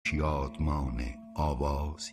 شادمان آوازی.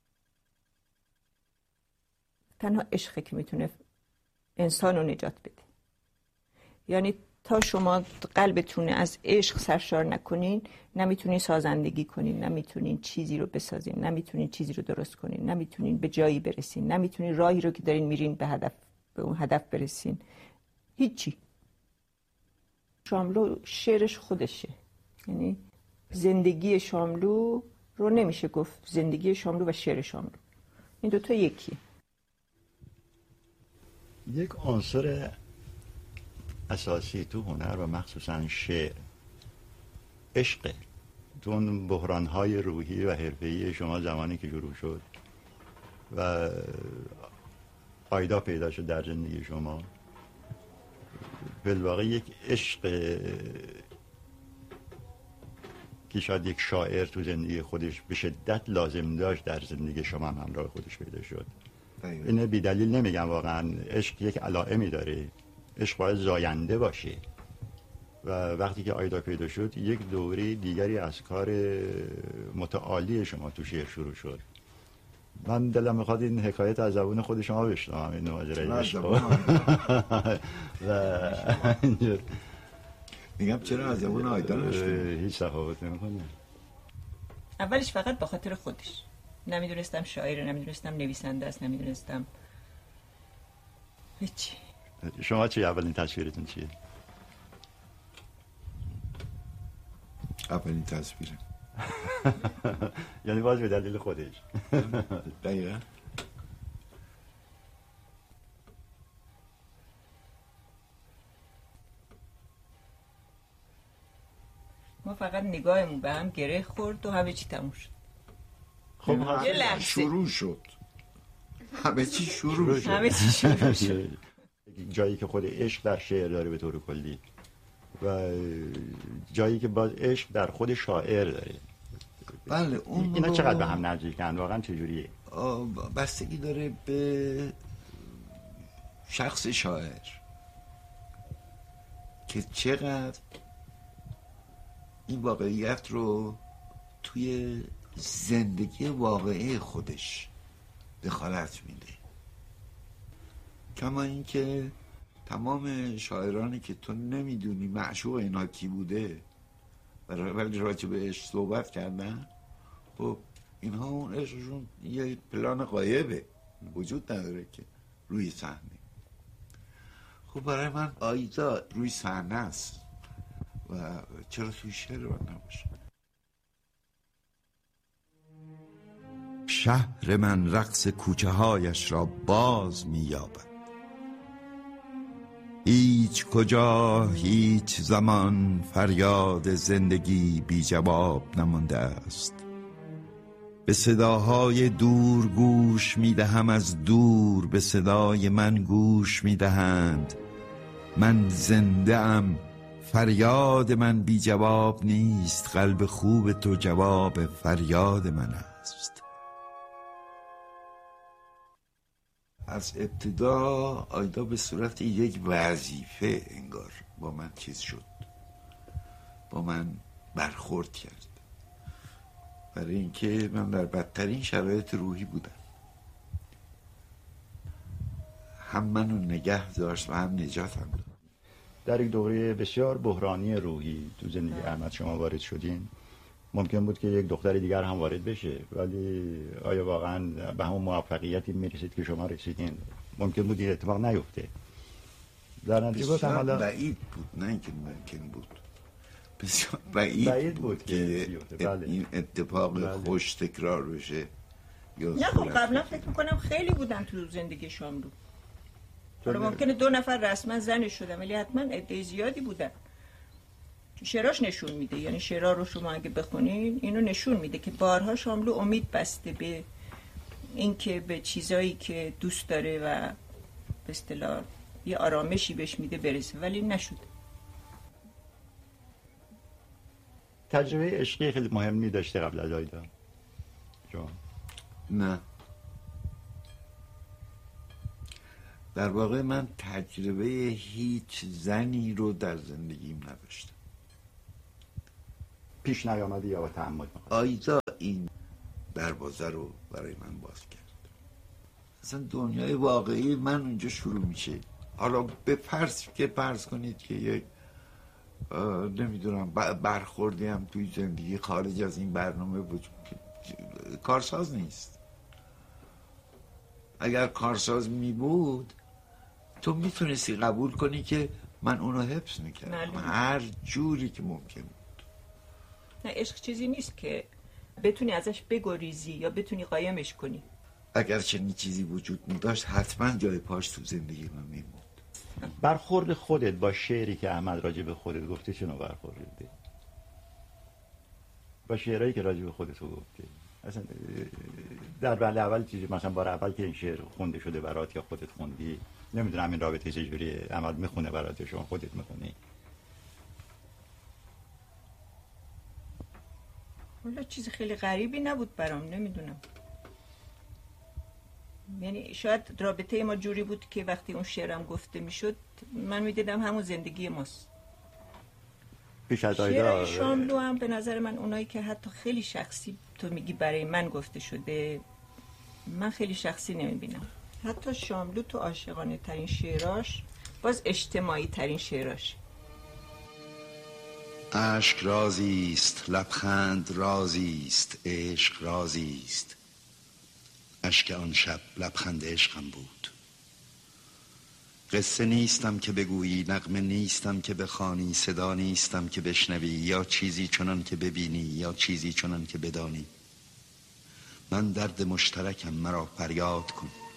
تنها عشقی که میتونه انسان رو نجات بده. یعنی تا شما قلبتون از عشق سرشار نکنین، نمیتونین سازندگی کنین، نمیتونین چیزی رو بسازین، نمیتونین چیزی رو درست کنین، نمیتونین به جایی برسین، نمیتونین راهی رو که دارین میرین به اون هدف برسین. هیچی. شاملو شعرش خودشه. یعنی زندگی شاملو رو نمیشه گفت زندگی شاملو و شعر شاملو. این دوتا یکیه. یک عنصر اساسی تو هنر و مخصوصا شعر عشقه. تو اون بحران‌های روحی و حرفه‌ای شما زمانی که شروع شد و آیدا پیدا شد در زندگی شما، بالواقع یک عشق که شاید یک شاعر تو زندگی خودش به شدت لازم داشت در زندگی شما هم همراه خودش پیدا شد. اینه بی دلیل نمیگم، واقعا عشق یک علائمی داره. عشق باید زاینده باشه و وقتی که آیدا پیدا شد یک دوره دیگری از کار متعالی شما تو شعر شروع شد. من دلم میخواد این حکایت از زبون خود شما بشنوم، این ماجرای عشق و میگم چرا از زبون آیدا نشد؟ هیچ تفاوت نمیکنه. اولش فقط به خاطر خودش. نمیدونستم شاعره، نمیدونستم نویسنده است، نمیدونستم هیچی. شما چی اولین تصویرتون چیه؟ اولین تصویرم یعنی باز به دلیل خودش. دقیقا. ما فقط نگاهمون به هم گره خورد و همه چی تموم شد. خب یه لحظه شروع شد. همه چی شروع شد. همه چی شروع شد. جایی که خود عشق در شعر داره به طور کلی و جایی که باز عشق در خود شاعر داره. بله اون اینا چقدر به هم نزدیکن واقعا؟ چجوریه؟ بستگی داره به شخص شاعر که چقدر این واقعیت رو توی زندگی واقعی خودش دخالت میده. کما اینکه تمام شاعرانی که تو نمیدونی معشوق اینا کی بوده ولی راجع به عشق صحبت کردن، خب اینها اون عشقشون یه پلان غایبه، وجود نداره که روی صحنه. خب برای من آیدا روی صحنه است و چرا توی شعر من نباشه؟ شهر من رقص کوچه هایش را باز می یابد. هیچ کجا هیچ زمان فریاد زندگی بی جواب نمانده است. به صداهای دور گوش می دهم، از دور به صدای من گوش می دهند. من زنده ام، فریاد من بی جواب نیست. قلب خوب تو جواب فریاد من است. از ابتدا آیدا به صورت یک وظیفه انگار با من چیز شد، با من برخورد کرد، برای اینکه من در بدترین شرایط روحی بودم. هم منو نگه داشت و هم نجاتم داد. در یک دوره بسیار بحرانی روحی تو زندگی احمد شما وارد شدین. ممکن بود که یک دختر دیگر هم وارد بشه، ولی آیا واقعا به همون موفقیتی میرسید که شما رسیدین؟ ممکن بود این اتفاق نیفته. در نتیجه گفتم حالا بعید بود، نه اینکه ممکن بود، بسیار بعید بود که این اتفاق خوش تکرار بشه. نه خب قبلا فکر میکنم خیلی بودن تو زندگی شاملو. حالا ممکنه 2 نفر رسما زنش شدن ولی حتما عده زیادی بودن. شعراش نشون میده، یعنی شعرها رو شما اگه بخونین اینو نشون میده که بارها شاملو امید بسته به اینکه به چیزایی که دوست داره و به اصطلاح یه آرامشی بهش میده برسه، ولی نشد. تجربه عشقی خیلی مهمی داشته قبل از آیدا؟ نه، در واقع من تجربه هیچ زنی رو در زندگیم نداشتم. پیش نیامده یا با تعمد؟ آیدا این دروازه رو برای من باز کرد. اصلا دنیای واقعی من اونجا شروع میشه. حالا به فرض کنید که یک نمیدونم برخوردی هم توی زندگی خارج از این برنامه وجود کارساز نیست. اگر کارساز می بود تو میتونستی قبول کنی که من اونو حفظ میکردم هر جوری که ممکن بود. نه، عشق چیزی نیست که بتونی ازش بگریزی یا بتونی قایمش کنی. اگر چنین چیزی وجود میداشت حتما جای پاش تو زندگی من میموند. برخورد خودت با شعری که احمد راجع به خودت گفته چنو برخوردی؟ با شعرهایی که راجع به خودت گفتی اصلا در بله اول چیزی مثلا بار اول که این شعر خونده شده برات یا خودت خوندی، نمیدونم این رابطه چجوریه، احمد میخونه برات شما خودت میخونی؟ والا چیز خیلی غریبی نبود برام، نمیدونم. یعنی شاید رابطه ما جوری بود که وقتی اون شعرم گفته میشد من میدیدم همون زندگی ماست. پیش از شعرهای شاملو هم به نظر من اونایی که حتی خیلی شخصی تو میگی برای من گفته شده، من خیلی شخصی نمیبینم. حتی شاملو تو عاشقانه ترین شعراش باز اجتماعی ترین شعراش. عشق رازی است، لبخند رازی است، عشق رازی است. اشک آن شب لبخند عشقم بود. قصه نیستم که بگویی، نغمه نیستم که بخوانی، صدا نیستم که بشنوی، یا چیزی چنان که ببینی یا چیزی چنان که بدانی. من درد مشترکم، مرا فریاد کن.